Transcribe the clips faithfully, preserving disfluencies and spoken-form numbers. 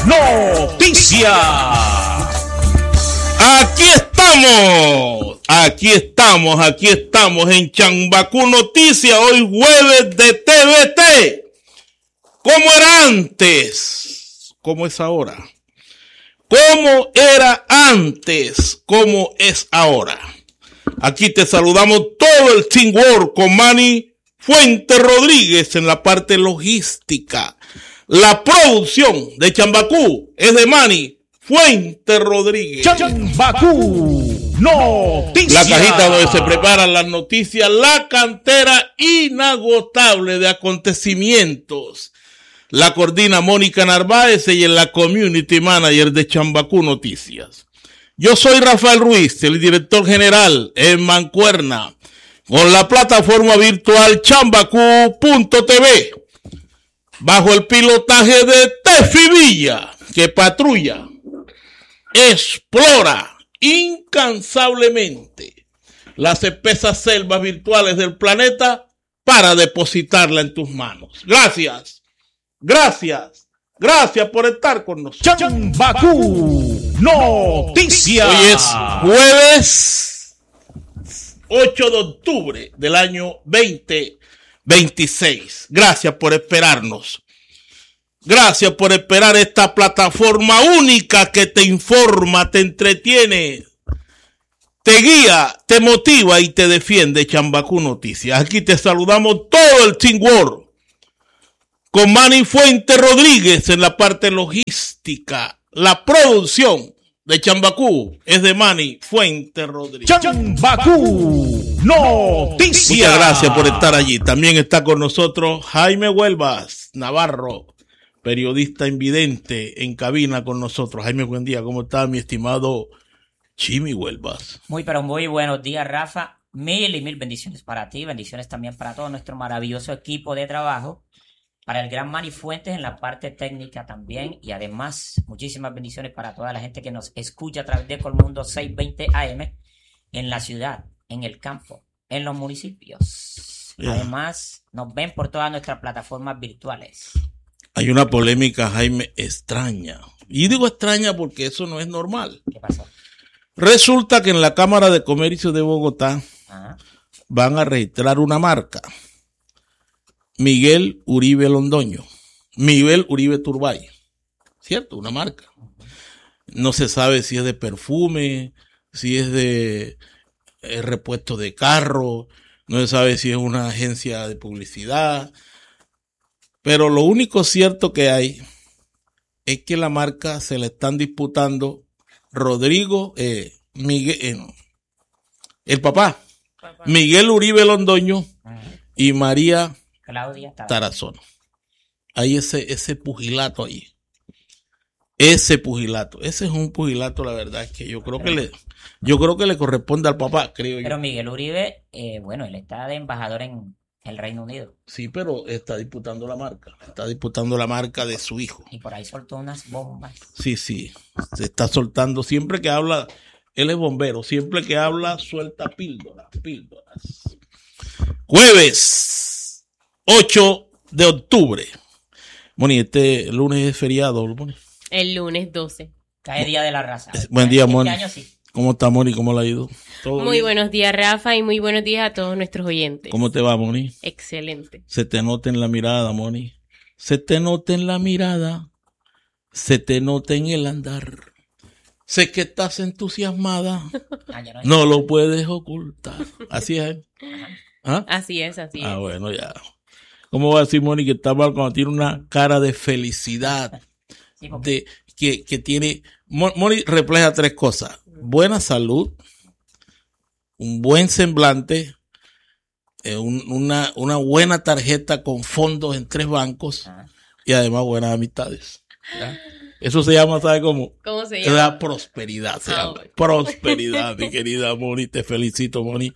Noticias. Aquí estamos, aquí estamos, aquí estamos en Chambacú Noticias, hoy jueves de T V T. ¿Cómo era antes? ¿Cómo es ahora? ¿Cómo era antes? ¿Cómo es ahora? Aquí te saludamos todo el teamwork con Manny Fuente Rodríguez en la parte logística. La producción de Chambacú es de Manny Fuente Rodríguez. Chambacú Noticias. La cajita donde se preparan las noticias, la cantera inagotable de acontecimientos. La coordina Mónica Narváez y es la community manager de Chambacú Noticias. Yo soy Rafael Ruiz, el director general en Mancuerna, con la plataforma virtual chambacú punto t v, bajo el pilotaje de Tefi Villa, que patrulla, explora incansablemente las espesas selvas virtuales del planeta para depositarla en tus manos. Gracias, gracias, gracias por estar con nosotros. Chambacú Noticias. Hoy es jueves ocho de octubre del año veinte veintiséis. Gracias por esperarnos. Gracias por esperar esta plataforma única que te informa, te entretiene, te guía, te motiva y te defiende. Chambacú Noticias. Aquí te saludamos todo el teamwork con Manny Fuente Rodríguez en la parte logística. La producción de Chambacú es de Manny Fuente Rodríguez. Chambacú Noticias. Muchas gracias por estar allí. También está con nosotros Jaime Huelvas Navarro, periodista invidente en cabina con nosotros. Jaime, buen día. ¿Cómo está mi estimado Chimi Huelvas? Muy, pero muy buenos días, Rafa. Mil y mil bendiciones para ti. Bendiciones también para todo nuestro maravilloso equipo de trabajo. Para el gran Manny Fuentes en la parte técnica también. Y además, muchísimas bendiciones para toda la gente que nos escucha a través de Colmundo seiscientos veinte A M en la ciudad, en el campo, en los municipios. Yeah. Además, nos ven por todas nuestras plataformas virtuales. Hay una polémica, Jaime, extraña. Y digo extraña porque eso no es normal. ¿Qué pasó? Resulta que en la Cámara de Comercio de Bogotá Ajá. van a registrar una marca. Miguel Uribe Londoño, Miguel Uribe Turbay, ¿cierto? Una marca. No se sabe si es de perfume, si es de eh, repuesto de carro, no se sabe si es una agencia de publicidad, pero lo único cierto que hay es que la marca se la están disputando Rodrigo, eh, Miguel, eh, el papá, papá, Miguel Uribe Londoño y María Claudia Tarazona. Hay ese, ese pugilato ahí. Ese pugilato. Ese es un pugilato, la verdad, es que yo creo que le, yo creo que le corresponde al papá, creo yo. Pero Miguel Uribe, eh, bueno, él está de embajador en el Reino Unido. Sí, pero está disputando la marca. Está disputando la marca de su hijo. Y por ahí soltó unas bombas. Sí, sí. Se está soltando. Siempre que habla, él es bombero. Siempre que habla, suelta píldoras, píldoras. Jueves ocho de octubre. Moni, este lunes es feriado, Moni. El lunes doce. Cae Día de la Raza. Buen día, Moni. Este año sí. ¿Cómo está, Moni? ¿Cómo le ha ido? ¿Todo muy bien? Buenos días, Rafa, y muy buenos días a todos nuestros oyentes. ¿Cómo te va, Moni? Excelente. Se te nota en la mirada, Moni. Se te nota en la mirada. Se te nota en el andar. Sé que estás entusiasmada. Ah, no, no lo puedes ocultar. Así es. ¿Ah? Así es, así es. Ah, bueno, ya. ¿Cómo va a decir Moni que está mal cuando tiene una cara de felicidad? Sí, de, que, que tiene... Moni refleja tres cosas. Buena salud, un buen semblante, eh, un, una, una buena tarjeta con fondos en tres bancos ah. y además buenas amistades. ¿Ya? Eso se llama, ¿sabe cómo? ¿Cómo se llama? La prosperidad. Se oh. llama. Prosperidad, mi querida Moni. Te felicito, Moni.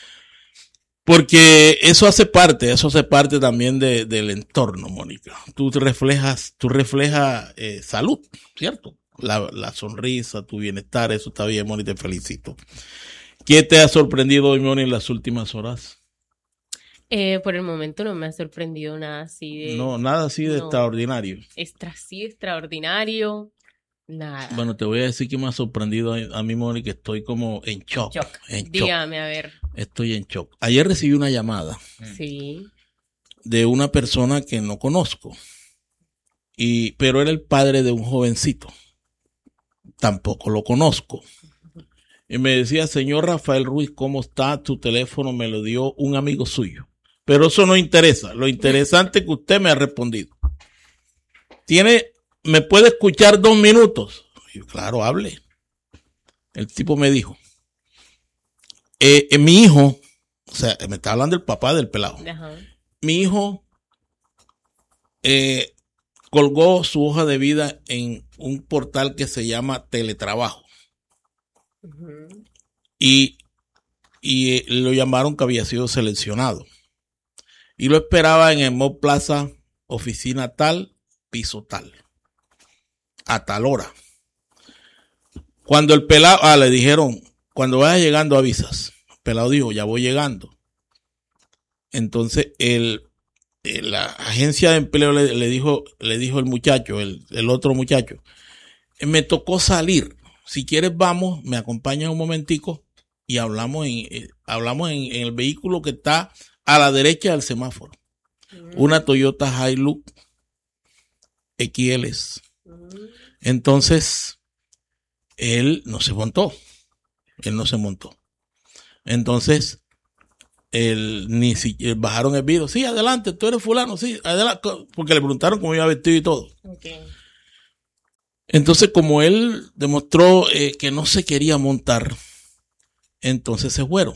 Porque eso hace parte, eso hace parte también de, del entorno, Mónica. Tú reflejas, tú reflejas eh, salud, ¿cierto? La, la sonrisa, tu bienestar, eso está bien, Moni, te felicito. ¿Qué te ha sorprendido hoy, Moni, en las últimas horas? Eh, por el momento no me ha sorprendido nada así de... No, nada así de no. extraordinario. Extra, así extraordinario, nada. Bueno, te voy a decir que me ha sorprendido a, a mí, Moni, que estoy como en shock. Shock. En shock. Dígame, a ver. Estoy en shock. Ayer recibí una llamada Sí. de una persona que no conozco, y pero era el padre de un jovencito. Tampoco lo conozco. Y me decía, señor Rafael Ruiz, ¿cómo está? Tu teléfono me lo dio un amigo suyo. Pero eso no interesa. Lo interesante es que usted me ha respondido. Tiene, ¿me puede escuchar dos minutos? Y yo, claro, hable. El tipo me dijo, eh, eh, mi hijo, o sea, me está hablando el papá del pelado. Ajá. Mi hijo eh, colgó su hoja de vida en un portal que se llama Teletrabajo. Uh-huh. Y, y eh, lo llamaron que había sido seleccionado. Y lo esperaba en el Mall Plaza, oficina tal, piso tal, a tal hora. Cuando el pelado, ah, le dijeron, cuando vayas llegando avisas. El pelado dijo, ya voy llegando. Entonces, el, el, la agencia de empleo le, le dijo, le dijo el muchacho, el, el otro muchacho, me tocó salir. Si quieres vamos, me acompañas un momentico y hablamos en, eh, hablamos en, en el vehículo que está a la derecha del semáforo. Uh-huh. Una Toyota Hilux X L S. Uh-huh. Entonces, él no se montó. Él no se montó. Entonces, él ni siquiera bajaron el vidrio. Sí, adelante, tú eres fulano, sí, adelante. Porque le preguntaron cómo iba vestido y todo. Okay. Entonces, como él demostró eh, que no se quería montar, entonces se fueron.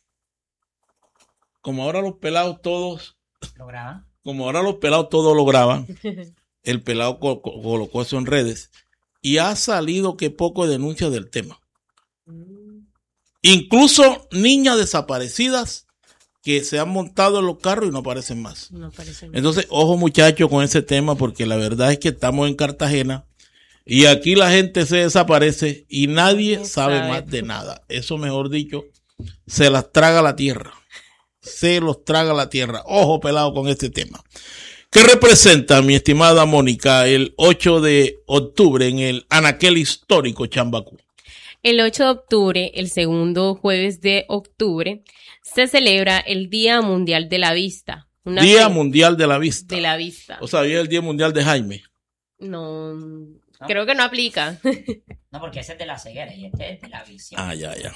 Como ahora los pelados todos lo graban, como ahora los pelados todos lo graban, el pelado co- co- colocó eso en redes y ha salido que poco de denuncias del tema. Mm. Incluso niñas desaparecidas que se han montado en los carros y no aparecen más. No aparecen más. Entonces, ojo muchachos con ese tema, porque la verdad es que estamos en Cartagena y aquí la gente se desaparece y nadie no sabe, sabe más de nada. Eso, mejor dicho, se las traga la tierra. Se los traga la tierra. Ojo pelado con este tema. ¿Qué representa, mi estimada Mónica, el ocho de octubre en el anaquel histórico Chambacú? El ocho de octubre, el segundo jueves de octubre, se celebra el Día Mundial de la Vista. Una Día fe- Mundial de la Vista. de la Vista. O sea, hoy es el Día Mundial de Jaime. No, ¿no? Creo que no aplica. No, porque ese es de la ceguera y este es de la visión. Ah, ya, ya.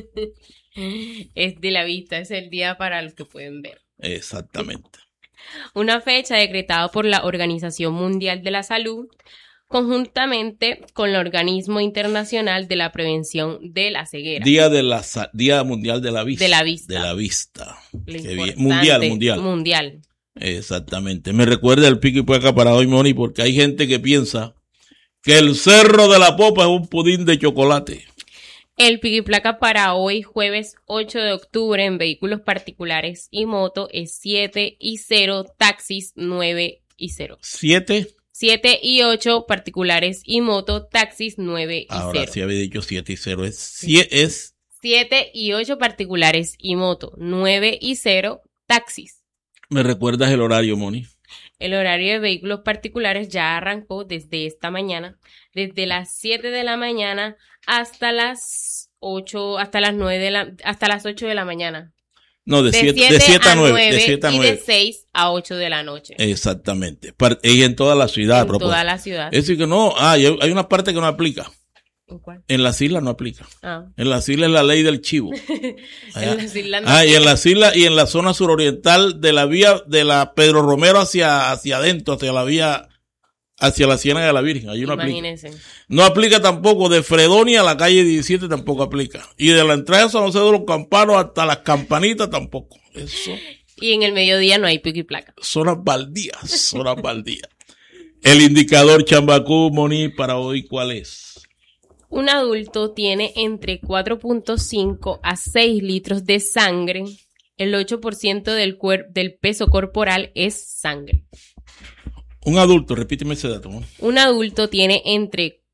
Es de la vista, es el día para los que pueden ver. Exactamente. Una fecha decretada por la Organización Mundial de la Salud, conjuntamente con el Organismo Internacional de la Prevención de la Ceguera. Día de la Día Mundial de la Vista. De la vista. De la vista. Lo Qué bien. importante, Mundial, mundial. Mundial. Exactamente. Me recuerda el pico y pueca para hoy, Moni, porque hay gente que piensa que el Cerro de la Popa es un pudín de chocolate. El pico y placa para hoy, jueves ocho de octubre, en vehículos particulares y moto es siete y cero, taxis nueve y cero. ¿Siete? siete y ocho, particulares y moto, taxis nueve y cero. Ahora sí había dicho siete y cero. Es, siete, es siete y ocho, particulares y moto, nueve y cero, taxis. ¿Me recuerdas el horario, Moni? El horario de vehículos particulares ya arrancó desde esta mañana, desde las siete de la mañana hasta las ocho, hasta las nueve de la, hasta las ocho de la mañana. No, de siete a nueve. De siete a y nueve. de seis a ocho de la noche. Exactamente. Y en toda la ciudad. En toda la ciudad. Es decir que no, ah, hay una parte que no aplica. ¿En cuál? En las islas no aplica. Ah. En las islas es la ley del chivo. En las islas no ah, y en las islas y en la zona suroriental de la vía de la Pedro Romero hacia, hacia adentro, hacia la vía, hacia la Ciénaga de la Virgen. Allí no Imagínense. aplica. No aplica tampoco de Fredonia a la calle diecisiete, tampoco aplica. Y de la entrada de San José de los Campanos hasta las Campanitas tampoco. Eso. Y en el mediodía no hay pico y placa. Zonas baldías, zonas baldías. El indicador Chambacú, Moni, para hoy, ¿cuál es? Un adulto tiene entre cuatro punto cinco a seis litros de sangre. El ocho por ciento del, cuer- del peso corporal es sangre. Un adulto, repíteme ese dato, ¿no? Un adulto tiene entre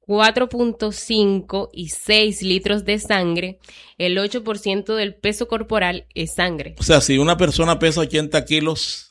cuatro punto cinco y seis litros de sangre, el ocho por ciento del peso corporal es sangre. O sea, si una persona pesa ochenta kilos,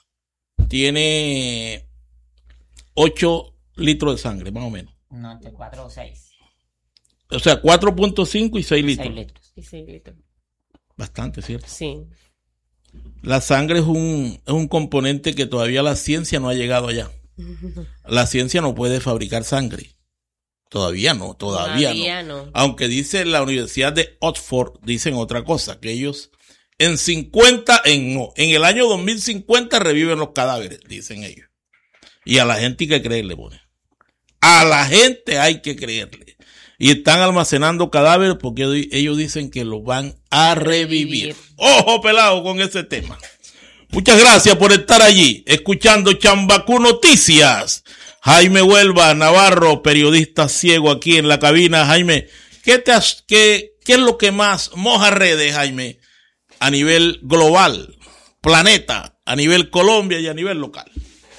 tiene ocho litros de sangre, más o menos. No, entre cuatro o seis. O sea, cuatro punto cinco y seis litros. seis litros. Y seis litros. Bastante, ¿cierto? Sí. La sangre es un, es un componente que todavía la ciencia no ha llegado allá. La ciencia no puede fabricar sangre. Todavía no, todavía, Todavía no. no. Aunque dice la Universidad de Oxford, dicen otra cosa, que ellos en cincuenta, en no, en el año dos mil cincuenta reviven los cadáveres, dicen ellos. Y a la gente hay que creerle, pone. A la gente hay que creerle. Y están almacenando cadáveres porque ellos dicen que los van a revivir. Ojo pelado con ese tema. Muchas gracias por estar allí, escuchando Chambacú Noticias. Jaime Huelva Navarro, periodista ciego aquí en la cabina. Jaime, ¿qué, te has, qué, qué es lo que más moja redes, Jaime, a nivel global, planeta, a nivel Colombia y a nivel local?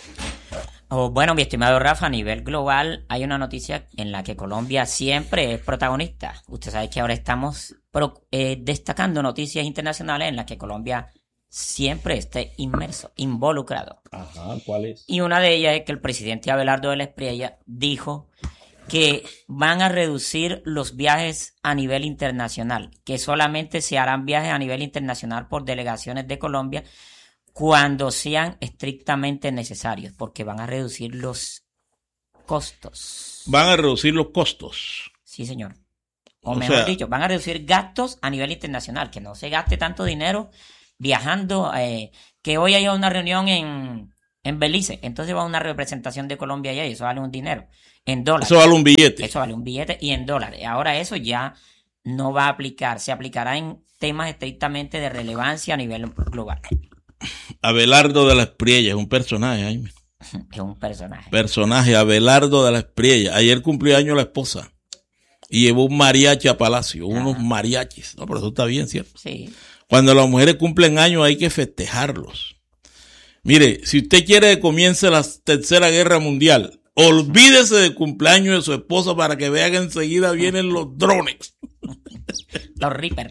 Oh, bueno, mi estimado Rafa, a nivel global hay una noticia en la que Colombia siempre es protagonista. Usted sabe que ahora estamos pro, eh, destacando noticias internacionales en las que Colombia siempre esté inmerso, involucrado. Ajá, ¿cuál es? Y una de ellas es que el presidente Abelardo de la Espriella dijo que van a reducir los viajes a nivel internacional, que solamente se harán viajes a nivel internacional por delegaciones de Colombia cuando sean estrictamente necesarios, porque van a reducir los costos. Van a reducir los costos. Sí, señor. O, O mejor sea, dicho, van a reducir gastos a nivel internacional, que no se gaste tanto dinero viajando, eh, que hoy hay una reunión en, en Belice, entonces va una representación de Colombia allá y eso vale un dinero, en dólares. Eso vale un billete. Eso vale un billete y en dólares. Ahora eso ya no va a aplicar, se aplicará en temas estrictamente de relevancia a nivel global. Abelardo de la Espriella es un personaje, Jaime. Es un personaje. Personaje, Abelardo de la Espriella. Ayer cumplió año la esposa y llevó un mariachi a Palacio, Ah. unos mariachis. No, pero eso está bien, ¿cierto? Sí. Cuando las mujeres cumplen años hay que festejarlos. Mire, si usted quiere que comience la tercera guerra mundial, olvídese del cumpleaños de su esposa para que vea que enseguida vienen los drones. Los Reaper.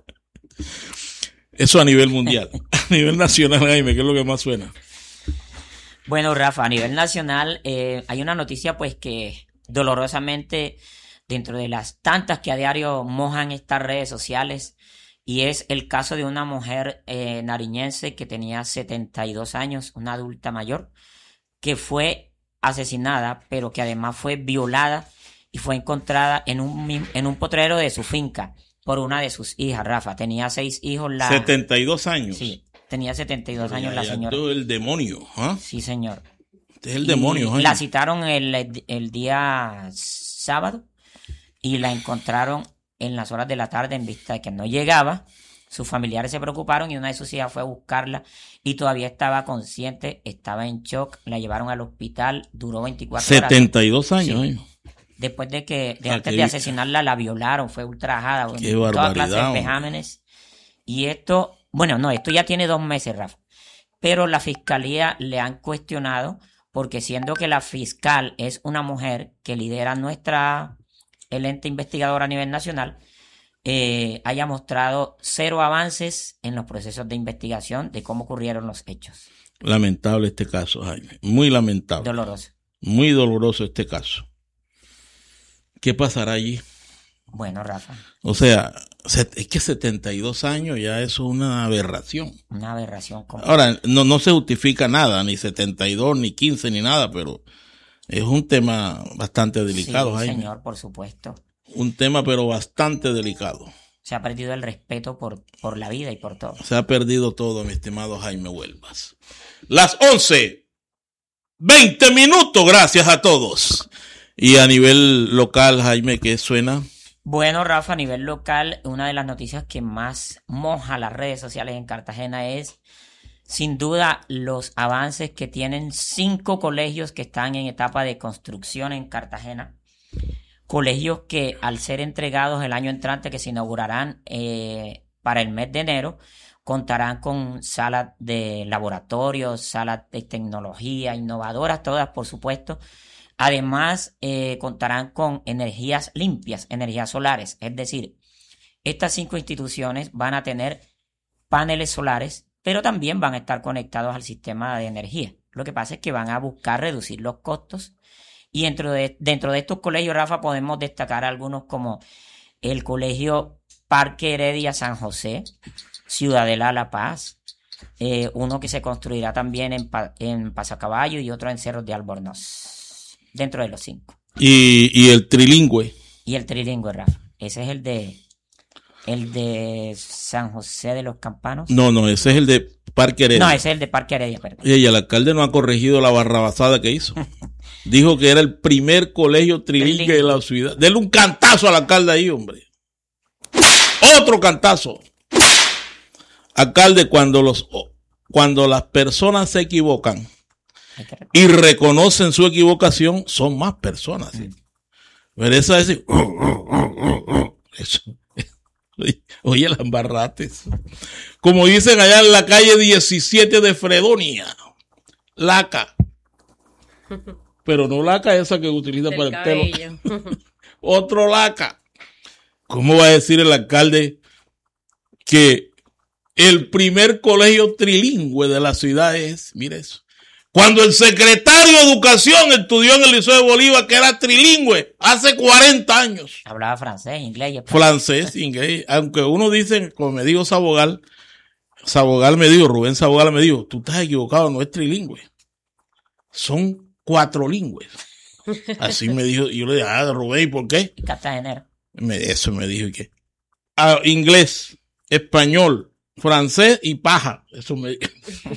Eso a nivel mundial. A nivel nacional, Jaime, ¿qué es lo que más suena? Bueno, Rafa, a nivel nacional eh, hay una noticia pues que dolorosamente dentro de las tantas que a diario mojan estas redes sociales, y es el caso de una mujer eh, nariñense que tenía setenta y dos años, una adulta mayor, que fue asesinada, pero que además fue violada y fue encontrada en un, en un potrero de su finca por una de sus hijas, Rafa. Tenía seis hijos. La... setenta y dos años. Sí, tenía setenta y dos años Ya, la ya, señora. esto es el demonio. ¿Ah? Sí, señor. Este es el Y demonio, Jaime. la citaron el, el día sábado y la encontraron en las horas de la tarde en vista de que no llegaba. Sus familiares se preocuparon y una de sus hijas fue a buscarla y todavía estaba consciente, estaba en shock, la llevaron al hospital, duró veinticuatro horas. setenta y dos años, Sí. Jaime. Después de que, de Ah, antes qué de vista. asesinarla, la violaron, fue ultrajada, Qué toda barbaridad, clase de hombre. vejámenes. Y esto, bueno, no, esto ya tiene dos meses, Rafa. Pero la fiscalía le han cuestionado porque siendo que la fiscal es una mujer que lidera nuestra, el ente investigador a nivel nacional, eh, haya mostrado cero avances en los procesos de investigación de cómo ocurrieron los hechos. Lamentable este caso, Jaime. Muy lamentable. Doloroso. Muy doloroso este caso. ¿Qué pasará allí? Bueno, Rafa, O sea, se- es que setenta y dos años ya eso es una aberración. una aberración completa. Ahora, no, no se justifica nada, ni setenta y dos, ni quince, ni nada, pero es un tema bastante delicado, Sí, Jaime. señor, por supuesto. Un tema, pero bastante delicado. Se ha perdido el respeto por, por la vida y por todo. Se ha perdido todo, mi estimado Jaime Huelvas. Las once, veinte minutos, gracias a todos. Y a nivel local, Jaime, ¿qué suena? Bueno, Rafa, a nivel local, una de las noticias que más moja las redes sociales en Cartagena es, sin duda, los avances que tienen cinco colegios que están en etapa de construcción en Cartagena. Colegios que, al ser entregados el año entrante, que se inaugurarán eh, para el mes de enero, contarán con salas de laboratorios, salas de tecnología, innovadoras, todas, por supuesto, Además, eh, contarán con energías limpias, energías solares. Es decir, estas cinco instituciones van a tener paneles solares, pero también van a estar conectados al sistema de energía. Lo que pasa es que van a buscar reducir los costos. Y dentro de, dentro de estos colegios, Rafa, podemos destacar algunos como el Colegio Parque Heredia San José, Ciudadela La Paz, eh, uno que se construirá también en, pa, en Pasacaballo y otro en Cerros de Albornoz, dentro de los cinco. Y, y el trilingüe. Y el trilingüe, Rafa. Ese es el de el de San José de los Campanos. No, no, ese es el de Parque Heredia. No, ese es el de Parque Heredia, perdón. Y el alcalde no ha corregido la barrabasada que hizo. Dijo que era el primer colegio trilingüe, trilingüe de la ciudad. Denle un cantazo al alcalde ahí, hombre. Otro cantazo. Alcalde, cuando los cuando las personas se equivocan y reconocen su equivocación, son más personas. ¿Sí? Pero esa es decir, oh, oh, oh, oh. Eso. Oye, las barrates. Como dicen allá en la calle diecisiete de Fredonia, laca. Pero no laca esa que utiliza para el cabello. Pelo. Otro laca. ¿Cómo va a decir el alcalde que el primer colegio trilingüe de la ciudad es, mire eso, cuando el secretario de Educación estudió en el Liceo de Bolívar, que era trilingüe, hace cuarenta años? Hablaba francés, inglés. Y francés, inglés. Aunque uno dice, como me dijo Sabogal, Sabogal me dijo, Rubén Sabogal me dijo, tú estás equivocado, no es trilingüe. Son cuatrilingües. Así me dijo, y yo le dije, ah, Rubén, ¿y por qué? Cartagenero. Me, eso me dijo, ¿y qué? Ah, inglés, español, francés y paja. Eso me dijo.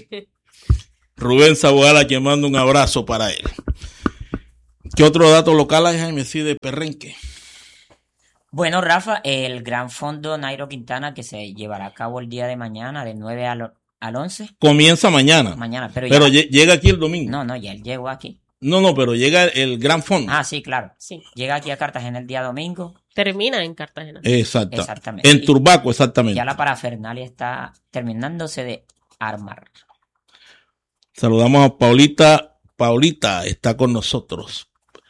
Rubén Sabogal, a quien mando un abrazo para él. ¿Qué otro dato local hay, Jaime, sí, de Perrenque? Bueno, Rafa, el Gran Fondo Nairo Quintana, que se llevará a cabo el día de mañana, del nueve al, al once. Comienza mañana. Mañana, pero, pero ya, llega aquí el domingo. No, no, ya él llegó aquí. No, no, pero llega el Gran Fondo. Ah, sí, claro. Sí. Llega aquí a Cartagena el día domingo. Termina en Cartagena. Exacto. Exactamente. En Turbaco, exactamente. Ya la parafernalia está terminándose de armar. Saludamos a Paulita. Paulita está con nosotros.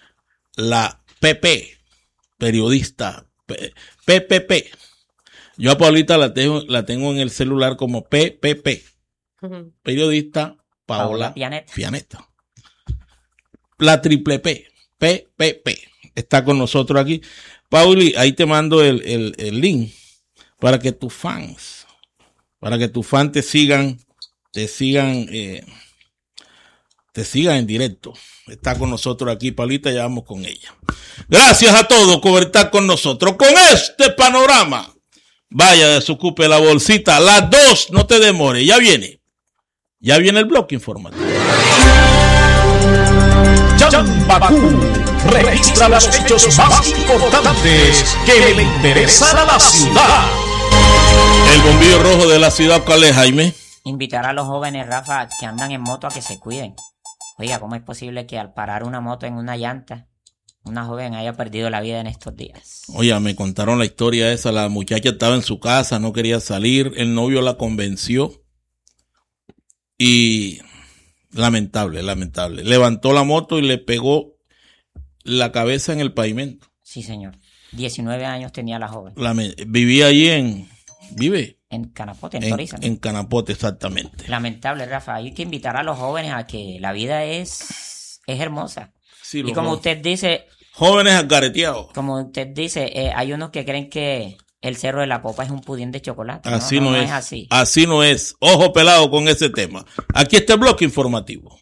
La P P, periodista. P P P. Yo a Paulita la tengo, la tengo en el celular como P P P. Uh-huh. Periodista Paola, Paola Pianeta. Pianeta. La triple P. P P P. Está con nosotros aquí. Pauli, ahí te mando el, el, el link para que tus fans, para que tus fans te sigan, te sigan, eh, te sigan en directo. Está con nosotros aquí, Paulita, ya vamos con ella. Gracias a todos por estar con nosotros. Con este panorama, vaya, desocupe la bolsita. Las dos, no te demores, ya viene. Ya viene el bloque informativo. Yambacú registra los hechos más importantes que le interesan a la ciudad. El bombillo rojo de la ciudad, ¿cuál es, Jaime? Invitar a los jóvenes, Rafa, que andan en moto a que se cuiden. Oiga, ¿cómo es posible que al parar una moto en una llanta, una joven haya perdido la vida en estos días? Oiga, me contaron la historia esa. La muchacha estaba en su casa, no quería salir. El novio la convenció. Y lamentable, lamentable. Levantó la moto y le pegó la cabeza en el pavimento. Sí, señor. diecinueve años tenía la joven. La, vivía allí en... ¿Vive? En Canapote, en, en Toriza. En Canapote, exactamente. Lamentable, Rafa. Hay que invitar a los jóvenes a que la vida es, es hermosa. Sí, y como jóvenes. Usted dice... Jóvenes acareteados. Como usted dice, eh, hay unos que creen que el Cerro de la Popa es un pudín de chocolate. Así no, no, no, es. no es así. Así no es. Ojo pelado con ese tema. Aquí está el bloque informativo.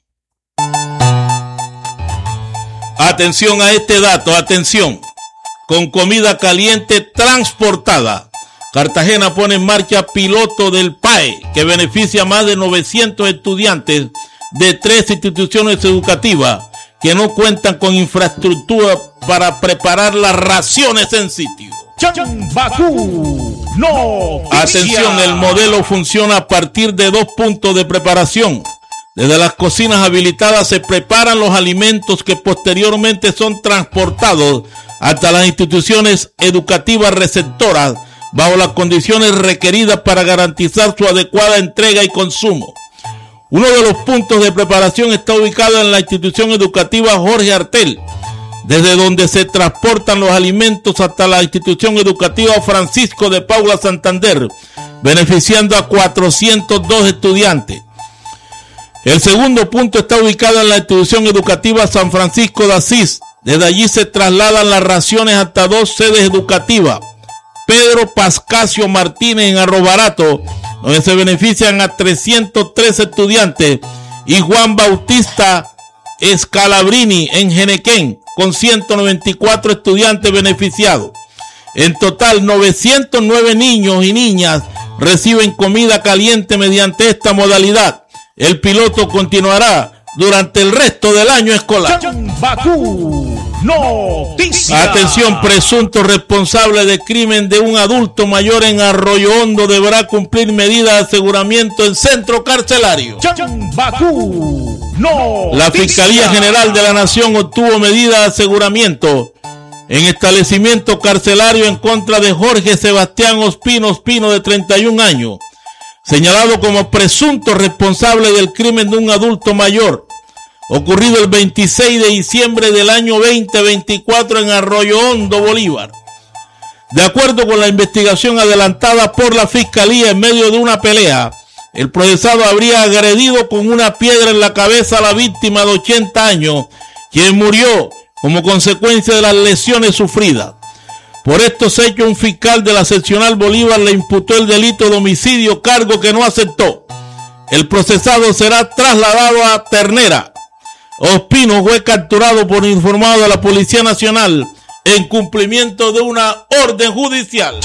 Atención a este dato, atención. Con comida caliente transportada, Cartagena pone en marcha piloto del P A E que beneficia a más de novecientos estudiantes de tres instituciones educativas que no cuentan con infraestructura para preparar las raciones en sitio. Yambacú Noticia. Atención, el modelo funciona a partir de dos puntos de preparación. Desde las cocinas habilitadas se preparan los alimentos que posteriormente son transportados hasta las instituciones educativas receptoras bajo las condiciones requeridas para garantizar su adecuada entrega y consumo. Uno de los puntos de preparación está ubicado en la institución educativa Jorge Artel, desde donde se transportan los alimentos hasta la institución educativa Francisco de Paula Santander, beneficiando a cuatrocientos dos estudiantes. El segundo punto está ubicado en la institución educativa San Francisco de Asís. Desde allí se trasladan las raciones hasta dos sedes educativas, Pedro Pascasio Martínez en Arrobarato, donde se benefician a trescientos tres estudiantes, y Juan Bautista Escalabrini en Genequén, con ciento noventa y cuatro estudiantes beneficiados. En total, novecientos nueve niños y niñas reciben comida caliente mediante esta modalidad. El piloto continuará durante el resto del año escolar. Chambacú Noticias. Atención, presunto responsable de crimen de un adulto mayor en Arroyo Hondo deberá cumplir medida de aseguramiento en centro carcelario. Chambacú Noticias. La Fiscalía General de la Nación obtuvo medida de aseguramiento en establecimiento carcelario en contra de Jorge Sebastián Ospino Ospino, de treinta y un años, señalado como presunto responsable del crimen de un adulto mayor ocurrido el veintiséis de diciembre del año veinte veinticuatro en Arroyo Hondo, Bolívar. De acuerdo con la investigación adelantada por la Fiscalía, en medio de una pelea, el procesado habría agredido con una piedra en la cabeza a la víctima de ochenta años, quien murió como consecuencia de las lesiones sufridas. Por estos hechos, un fiscal de la seccional Bolívar le imputó el delito de homicidio, cargo que no aceptó. El procesado será trasladado a Ternera. Ospino fue capturado por informado de la Policía Nacional en cumplimiento de una orden judicial.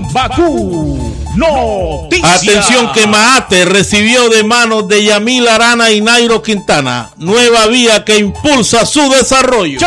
Chambacú Noticias. Atención, que Maate recibió de manos de Yamil Arana y Nairo Quintana nueva vía que impulsa su desarrollo.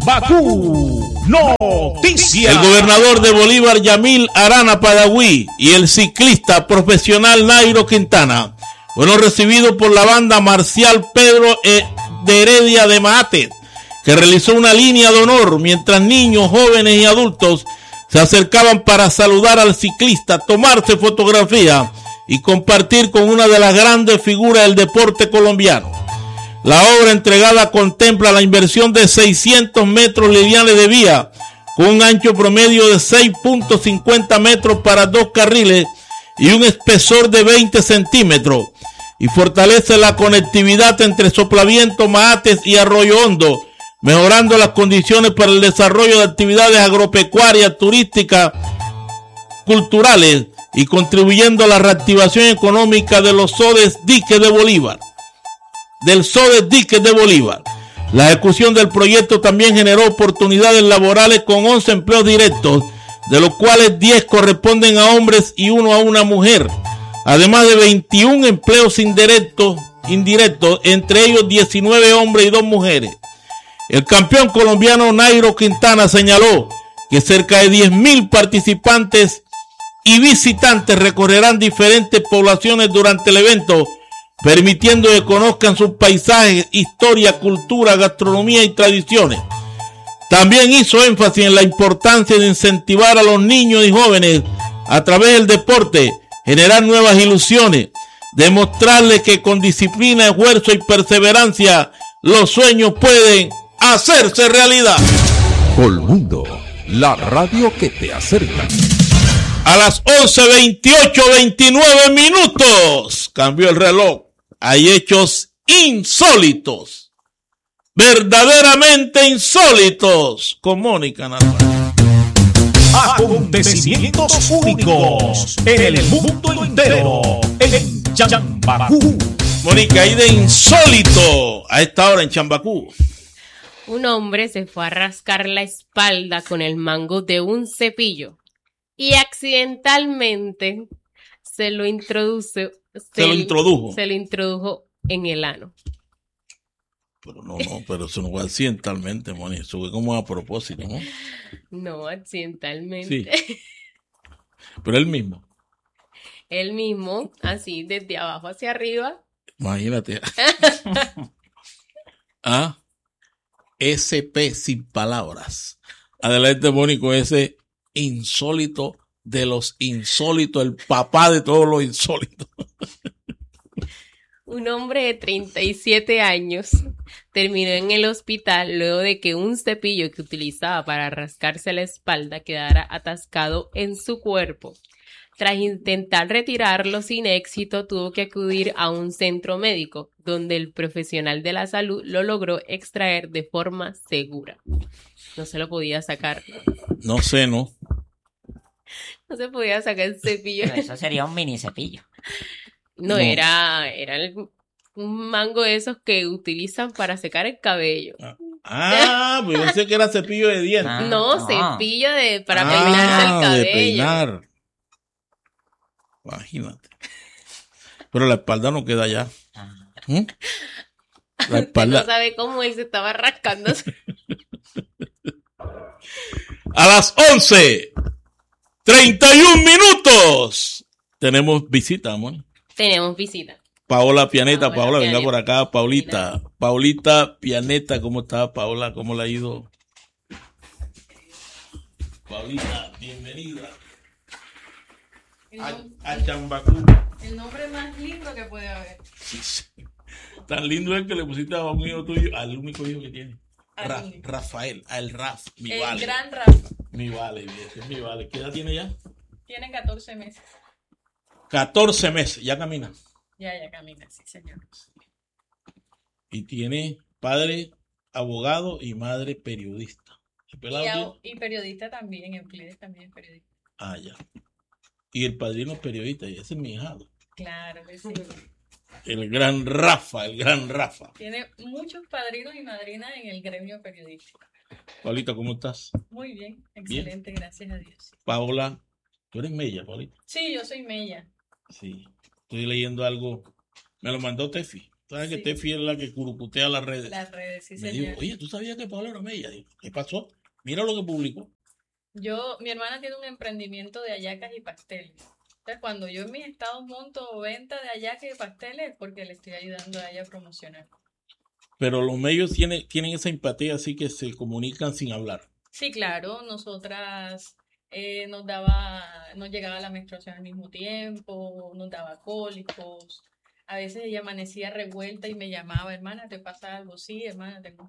Chambacú Noticias. El gobernador de Bolívar, Yamil Arana Padagüí, y el ciclista profesional Nairo Quintana fueron recibidos por la banda marcial Pedro de Heredia de Maate, que realizó una línea de honor mientras niños, jóvenes y adultos se acercaban para saludar al ciclista, tomarse fotografía y compartir con una de las grandes figuras del deporte colombiano. La obra entregada contempla la inversión de seiscientos metros lineales de vía, con un ancho promedio de seis punto cincuenta metros para dos carriles y un espesor de veinte centímetros, y fortalece la conectividad entre Soplaviento, Maates y Arroyo Hondo, mejorando las condiciones para el desarrollo de actividades agropecuarias, turísticas, culturales, y contribuyendo a la reactivación económica de los Sodes Diques de Bolívar. Del Sodes Diques de Bolívar. La ejecución del proyecto también generó oportunidades laborales con once empleos directos, de los cuales diez corresponden a hombres y uno a una mujer, además de veintiún empleos indirectos, indirectos, entre ellos diecinueve hombres y dos mujeres. El campeón colombiano Nairo Quintana señaló que cerca de diez mil participantes y visitantes recorrerán diferentes poblaciones durante el evento, permitiendo que conozcan sus paisajes, historia, cultura, gastronomía y tradiciones. También hizo énfasis en la importancia de incentivar a los niños y jóvenes a través del deporte, generar nuevas ilusiones, demostrarles que con disciplina, esfuerzo y perseverancia los sueños pueden hacerse realidad. Colmundo, la radio que te acerca. A las once veintiocho, veintinueve minutos cambió el reloj. Hay hechos insólitos, verdaderamente insólitos, con Mónica Navarro. Acontecimientos únicos en el mundo entero, en Chambacú. Mónica, hay de insólito a esta hora en Chambacú. Un hombre se fue a rascar la espalda con el mango de un cepillo y accidentalmente se lo introduce, se, Se lo introdujo. Se lo introdujo en el ano. Pero no, no, pero eso no fue accidentalmente, Mónica, eso fue como a propósito, ¿no? No, accidentalmente. Sí. Pero él mismo. Él mismo, así, desde abajo hacia arriba. Imagínate. Ah, S P sin palabras. Adelante, Mónico, ese insólito de los insólitos, el papá de todos los insólitos. Un hombre de treinta y siete años terminó en el hospital luego de que un cepillo que utilizaba para rascarse la espalda quedara atascado en su cuerpo. Tras intentar retirarlo sin éxito, tuvo que acudir a un centro médico, donde el profesional de la salud lo logró extraer de forma segura. No se lo podía sacar. No sé, ¿no? No se podía sacar el cepillo. Pero eso sería un mini cepillo. No, No. era, era el- un mango de esos que utilizan para secar el cabello. Ah, pues yo pensé que era cepillo de dientes. Ah, no, no. cepillo de para Ah, peinarse el cabello. de peinar. Imagínate. Pero la espalda no queda ya. Ah, ¿Mm? La Usted no espalda. sabe cómo él se estaba rascando. A las once, treinta y un minutos. Tenemos visita, amor. Tenemos visita. Paola Pianeta. Paola Paola, venga Pianeta. por acá. Paulita. Paulita Pianeta, ¿cómo está, Paola? ¿Cómo le ha ido? Paulita, bienvenida El, a, nom- a Chambacú. el nombre más lindo que puede haber. Tan lindo es que le pusiste a un hijo tuyo, al único hijo que tiene. Al Ra- único. Rafael, al Raf, mi El vale. gran Rafa. Mi vale, ese es mi vale. ¿Qué edad tiene ya? Tiene catorce meses. catorce meses, ya camina. Ya, ya camina, sí, señor. Y tiene padre abogado y madre periodista. ¿El Y, pelado a- tiene? y periodista también, Euclides también es periodista. Ah, ya. Y el padrino es periodista, y ese es mi hijado. Claro que sí. El gran Rafa, el gran Rafa. Tiene muchos padrinos y madrinas en el gremio periodístico. Paulita, ¿cómo estás? Muy bien, excelente, gracias a Dios. Paola, tú eres Mella, Paulita. Sí, yo soy Mella. Sí. Estoy leyendo algo. Me lo mandó Tefi. ¿Sabes que Sí. Tefi es la que curuputea las redes? Las redes, sí, Me señor. dijo, oye, ¿tú sabías que Paola era Mella? Digo, ¿qué pasó? Mira lo que publicó. Yo, mi hermana tiene un emprendimiento de hallacas y pasteles. Entonces, cuando yo en mis estados monto venta de hallacas y pasteles, es porque le estoy ayudando a ella a promocionar. Pero los medios tienen, tienen esa empatía así que se comunican sin hablar. Sí, claro, nosotras eh, nos daba, nos llegaba la menstruación al mismo tiempo, nos daba cólicos. A veces ella amanecía revuelta y me llamaba, hermana, ¿te pasa algo? Sí, hermana, tengo